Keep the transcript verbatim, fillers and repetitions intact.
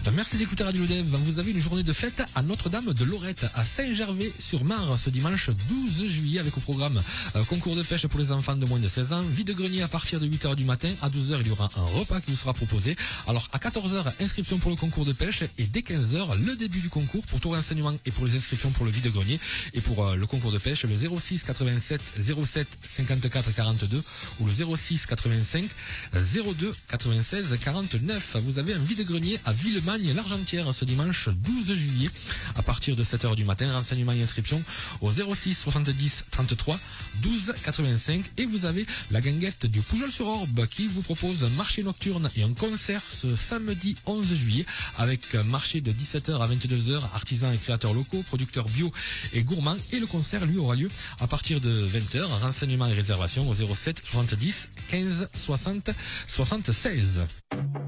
Merci d'écouter Radio Dev. Vous avez une journée de fête à Notre-Dame de Lorette, à Saint-Gervais-sur-Marne, ce dimanche douze juillet, avec au programme euh, concours de pêche pour les enfants de moins de seize ans, vide-grenier à partir de huit heures du matin. À douze heures, il y aura un repas qui vous sera proposé. Alors, à quatorze heures, inscription pour le concours de pêche, et dès quinze heures, le début du concours pour tout renseignement et pour les inscriptions pour le vide-grenier et pour euh, le concours de pêche, le zéro six quatre-vingt-sept zéro sept cinquante-quatre quarante-deux ou le zéro six quatre-vingt-cinq zéro deux quatre-vingt-seize quarante-neuf. Vous avez un vide-grenier à Villemagne-l'Argentière ce dimanche douze juillet à partir de sept heures du matin. Renseignements et inscriptions au zéro six soixante-dix trente-trois douze quatre-vingt-cinq. Et vous avez la guinguette du Poujol-sur-Orbe qui vous propose un marché nocturne et un concert ce samedi onze juillet avec un marché de dix-sept heures à vingt-deux heures, artisans et créateurs locaux, producteurs bio et gourmands. Et le concert lui aura lieu à partir de vingt heures. Renseignements et réservations au zéro sept soixante-dix quinze soixante soixante-seize.